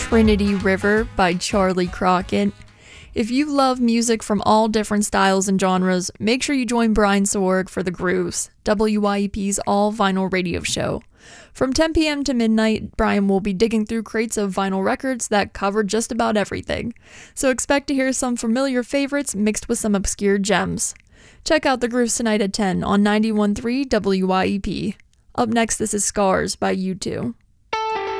Trinity River by Charlie Crockett. If you love music from all different styles and genres, make sure you join Brian Sorg for The Grooves, WYEP's all-vinyl radio show. From 10 p.m. to midnight, Brian will be digging through crates of vinyl records that cover just about everything. So expect to hear some familiar favorites mixed with some obscure gems. Check out The Grooves tonight at 10 on 91.3 WYEP. Up next, this is Scars by U2.